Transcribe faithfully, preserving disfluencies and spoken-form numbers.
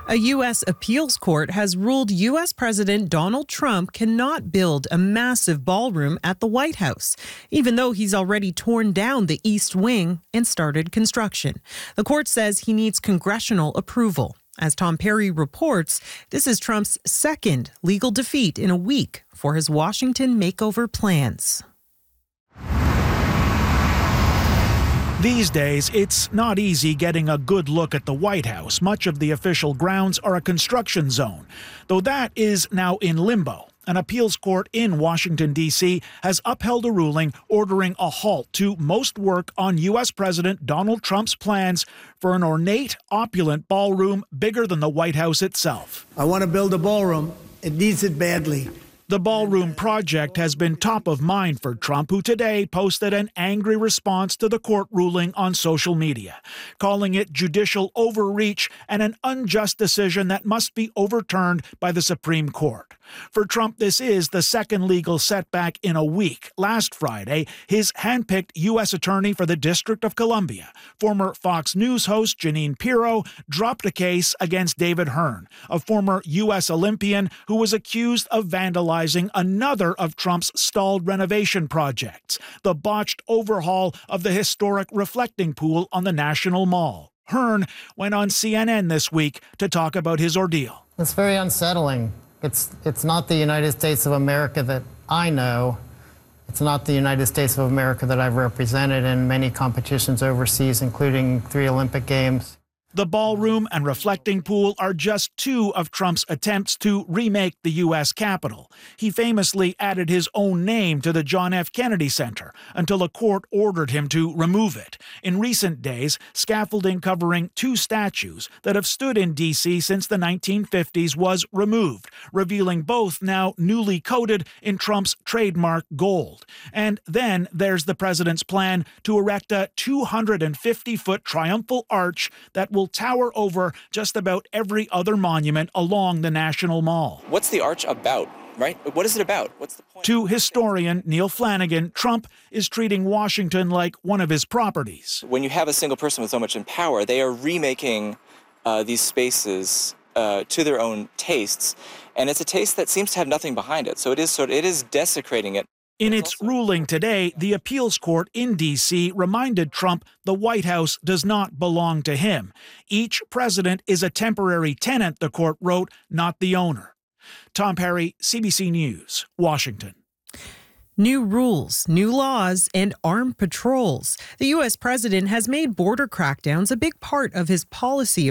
A U S appeals court has ruled U S President Donald Trump cannot build a massive ballroom at the White House, even though he's already torn down the East Wing and started construction. The court says he needs congressional approval. As Tom Perry reports, this is Trump's second legal defeat in a week for his Washington makeover plans. These days, it's not easy getting a good look at the White House. Much of the official grounds are a construction zone, though that is now in limbo. An appeals court in Washington, D C has upheld a ruling ordering a halt to most work on U S President Donald Trump's plans for an ornate, opulent ballroom bigger than the White House itself. I want to build a ballroom. It needs it badly. The ballroom project has been top of mind for Trump, who today posted an angry response to the court ruling on social media, calling it judicial overreach and an unjust decision that must be overturned by the Supreme Court. For Trump, this is the second legal setback in a week. Last Friday, his handpicked U S attorney for the District of Columbia, former Fox News host Jeanine Pirro, dropped a case against David Hearn, a former U S Olympian who was accused of vandalizing another of Trump's stalled renovation projects, the botched overhaul of the historic reflecting pool on the National Mall. Hearn went on C N N this week to talk about his ordeal. It's very unsettling. It's, it's not the United States of America that I know. It's not the United States of America that I've represented in many competitions overseas, including three Olympic Games. The ballroom and reflecting pool are just two of Trump's attempts to remake the U S Capitol. He famously added his own name to the John F. Kennedy Center until a court ordered him to remove it. In recent days, scaffolding covering two statues that have stood in D C since the nineteen fifties was removed, revealing both now newly coated in Trump's trademark gold. And then there's the president's plan to erect a two hundred fifty foot triumphal arch that will tower over just about every other monument along the National Mall. What's the arch about, right? What is it about? What's the point? To historian Neil Flanagan, Trump is treating Washington like one of his properties. When you have a single person with so much in power, they are remaking uh, these spaces uh, to their own tastes, and it's a taste that seems to have nothing behind it. So it is sort of, it is desecrating it. In its ruling today, the appeals court in D C reminded Trump the White House does not belong to him. Each president is a temporary tenant, the court wrote, not the owner. Tom Perry, C B C News, Washington. New rules, new laws, and armed patrols. The U S president has made border crackdowns a big part of his policy